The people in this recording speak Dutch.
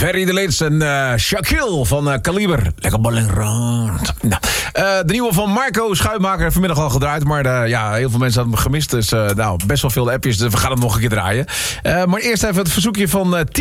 Ferry de Leeds en Shaquille van Kaliber. Lekker balling rond. Nou, de nieuwe van Marco Schuitmaker vanmiddag al gedraaid. Maar heel veel mensen hadden hem gemist. Dus best wel veel appjes. Dus we gaan hem nog een keer draaien. Maar eerst even het verzoekje van